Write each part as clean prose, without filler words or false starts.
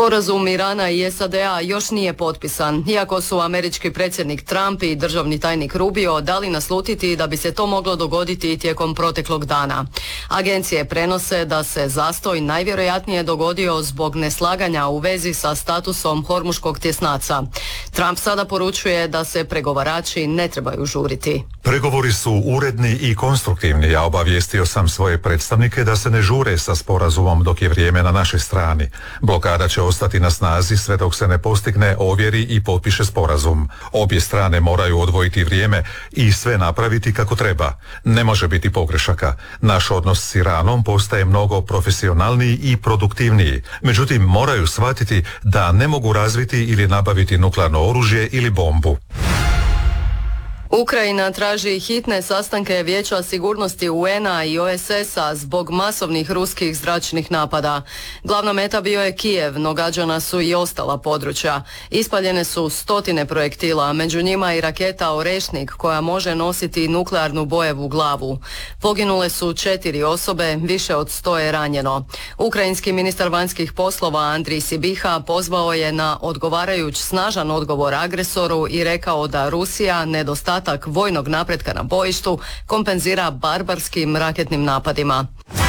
Sporazum Irana i SAD-a još nije potpisan, iako su američki predsjednik Trump i državni tajnik Rubio dali naslutiti da bi se to moglo dogoditi tijekom proteklog dana. Agencije prenose da se zastoj najvjerojatnije dogodio zbog neslaganja u vezi sa statusom Hormuškog tjesnaca. Trump sada poručuje da se pregovarači ne trebaju žuriti. Pregovori su uredni i konstruktivni, a obavijestio sam svoje predstavnike da se ne žure sa sporazumom dok je vrijeme na našoj strani. Blokada će ostati na snazi sve dok se ne postigne, ovjeri i potpiše sporazum. Obje strane moraju odvojiti vrijeme i sve napraviti kako treba. Ne može biti pogrešaka. Naš odnos s Iranom postaje mnogo profesionalniji i produktivniji. Međutim, moraju shvatiti da ne mogu razviti ili nabaviti nuklearno oružje ili bombu. Ukrajina traži hitne sastanke Vijeća sigurnosti UN-a i OSS-a zbog masovnih ruskih zračnih napada. Glavna meta bio je Kijev, no gađana su i ostala područja. Ispaljene su stotine projektila, među njima i raketa Orešnik koja može nositi nuklearnu bojevu glavu. Poginule su 4 osobe, više od 100 je ranjeno. Ukrajinski ministar vanjskih poslova Andrij Sibiha pozvao je na odgovarajuć snažan odgovor agresoru i rekao da Rusija nedostatak vojnog napretka na bojištu kompenzira barbarskim raketnim napadima.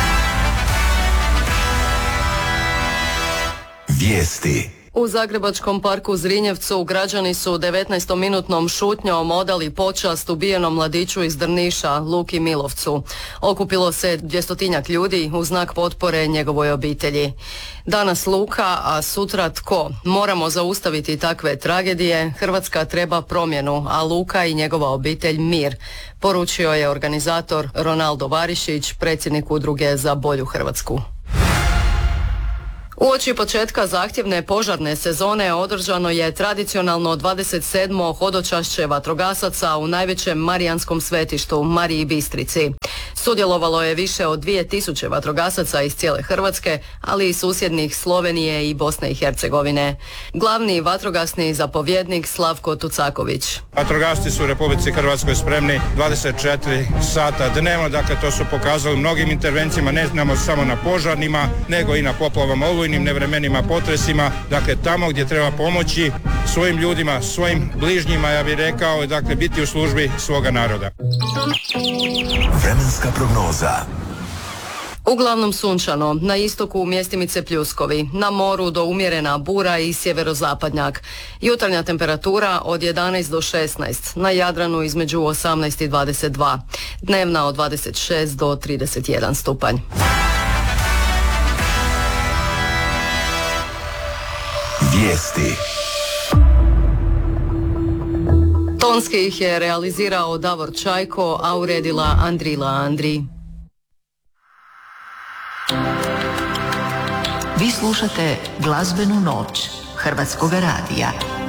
Vijesti. U Zagrebačkom parku Zrinjevcu građani su 19-minutnom šutnjom odali počast ubijenom mladiću iz Drniša, Luki Milovcu. Okupilo se 200-tinjak ljudi u znak potpore njegovoj obitelji. Danas Luka, a sutra tko? Moramo zaustaviti takve tragedije, Hrvatska treba promjenu, a Luka i njegova obitelj mir, poručio je organizator Ronaldo Varišić, predsjednik udruge Za bolju Hrvatsku. Uoči početka zahtjevne požarne sezone održano je tradicionalno 27. hodočašće vatrogasaca u najvećem marijanskom svetištu, Mariji Bistrici. Sudjelovalo je više od 2000 vatrogasaca iz cijele Hrvatske, ali i susjednih Slovenije i Bosne i Hercegovine. Glavni vatrogasni zapovjednik Slavko Tucaković. Vatrogasci su u Republici Hrvatskoj spremni 24 sata dnevno, dakle to su pokazali mnogim intervencijama, ne znamo samo na požarnima, nego i na poplavama, olujnim nevremenima, potresima, dakle tamo gdje treba pomoći svojim ljudima, svojim bližnjima, ja bih rekao, dakle biti u službi svoga naroda. Vremenska prognoza. Uglavnom sunčano, na istoku mjestimice pljuskovi, na moru do umjerena bura i sjeverozapadnjak. Jutarnja temperatura od 11 do 16, na Jadranu između 18 i 22, dnevna od 26 do 31 stupanj. Vijesti. Tonski ih je realizirao Davor Čajko, a uredila Andrila Andri. Vi slušate Glazbenu noć Hrvatskoga radija.